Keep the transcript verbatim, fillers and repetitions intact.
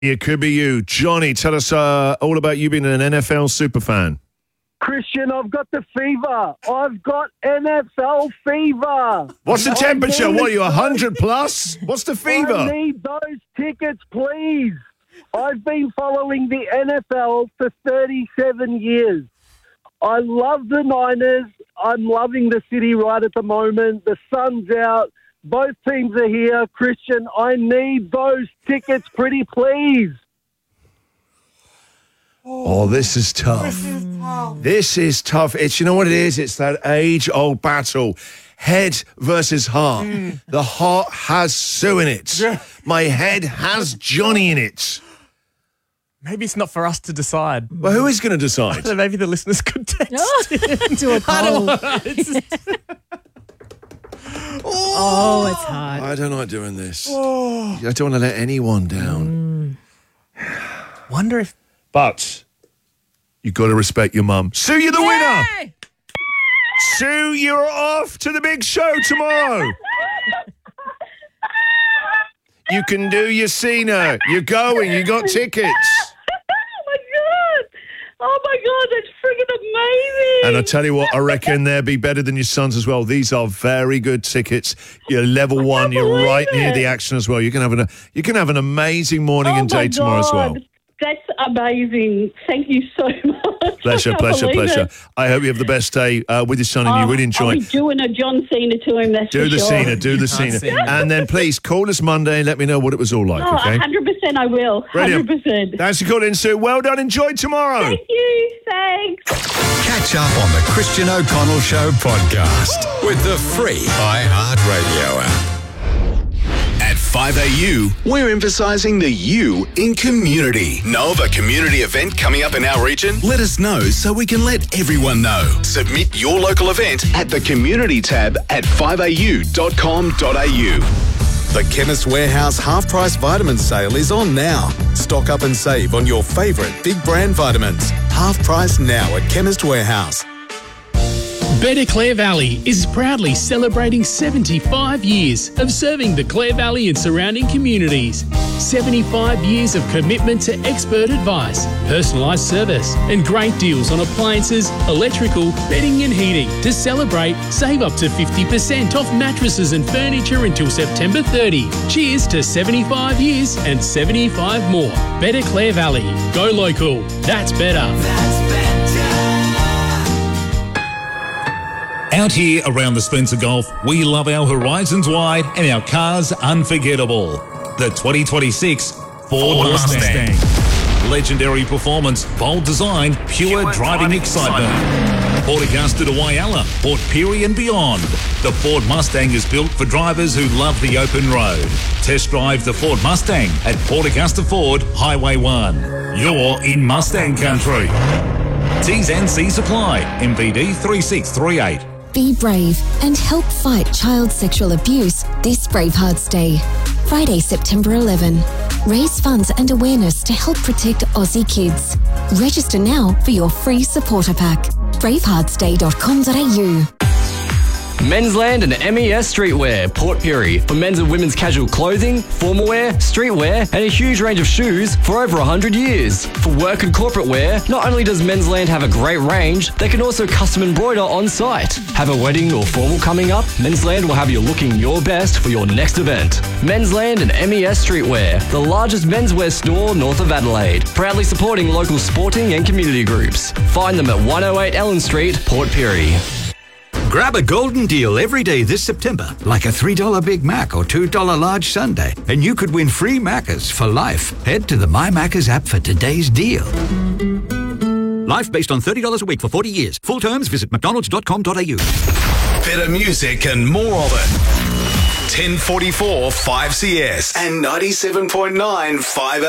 It could be you. Johnny, tell us uh, all about you being an N F L superfan. Christian, I've got the fever. I've got N F L fever. What's the temperature? What are you, one hundred plus? What's the fever? I need those tickets, please. I've been following the N F L for thirty-seven years. I love the Niners. I'm loving the city right at the moment. The sun's out. Both teams are here. Christian, I need those tickets pretty please. Oh, this is tough. This is tough. This is tough. It's, you know what it is? It's that age-old battle. Head versus heart. Mm. The heart has Sue in it. My head has Johnny in it. Maybe it's not for us to decide. Well, who is going to decide? Maybe the listeners could text in. Do a poll. Oh, oh, it's hard. I don't like doing this. Oh. I don't want to let anyone down. Mm. Wonder if... But you've got to respect your mum. Sue, you're the Yay! winner. Sue, you're off to the big show tomorrow. You can do your Cena. You're going. You got tickets. Oh, my God. Oh, my God. That's freaking amazing. And I tell you what, I reckon they'll be better than your sons as well. These are very good tickets. You're level one. You're right it. near the action as well. You can have an, you can have an amazing morning oh and day tomorrow as well. That's amazing. Thank you so much. Pleasure, pleasure, pleasure. It. I hope you have the best day uh, with your son and oh, you really enjoy. I'll be doing a John Cena to him, that's Do for the sure. Cena, do the Cena. And then please call us Monday and let me know what it was all like, oh, okay? one hundred percent I will. Brilliant. one hundred percent. Thanks for calling, Sue. Well done. Enjoy tomorrow. Thank you. Thanks. Catch up on the Christian O'Connell Show podcast with the free iHeartRadio app. At five A U, we're emphasising the U in community. Know of a community event coming up in our region? Let us know so we can let everyone know. Submit your local event at the community tab at five a u dot com dot a u. The Chemist Warehouse half-price vitamin sale is on now. Stock up and save on your favourite big brand vitamins. Half price now at Chemist Warehouse. Better Clare Valley is proudly celebrating seventy-five years of serving the Clare Valley and surrounding communities. seventy-five years of commitment to expert advice, personalised service and great deals on appliances, electrical, bedding and heating. To celebrate, save up to fifty percent off mattresses and furniture until September thirtieth. Cheers to seventy-five years and seventy-five more. Better Clare Valley. Go local. That's better. That's better. Out here around the Spencer Gulf, we love our horizons wide and our cars unforgettable. The twenty twenty-six Ford, Ford Mustang. Mustang. Legendary performance, bold design, pure, pure driving, driving excitement. excitement. Port Augusta to Whyalla, Port Pirie and beyond. The Ford Mustang is built for drivers who love the open road. Test drive the Ford Mustang at Port Augusta Ford, Highway one. You're in Mustang country. T's and C's apply. M V D three six three eight. Be brave and help fight child sexual abuse this Bravehearts Day. Friday, September eleventh. Raise funds and awareness to help protect Aussie kids. Register now for your free supporter pack. bravehearts day dot com dot a u. Mensland and M E S Streetwear, Port Pirie, for men's and women's casual clothing, formal wear, streetwear, and a huge range of shoes for over one hundred years. For work and corporate wear, not only does Mensland have a great range, they can also custom embroider on site. Have a wedding or formal coming up? Mensland will have you looking your best for your next event. Mensland and M E S Streetwear, the largest menswear store north of Adelaide, proudly supporting local sporting and community groups. Find them at one oh eight Ellen Street, Port Pirie. Grab a golden deal every day this September, like a three dollar Big Mac or two dollar large sundae, and you could win free Maccas for life. Head to the My Maccas app for today's deal. Life based on thirty dollars a week for forty years. Full terms, visit mcdonalds dot com dot a u. Better music and more of it. ten forty-four five C S and ninety-seven point nine five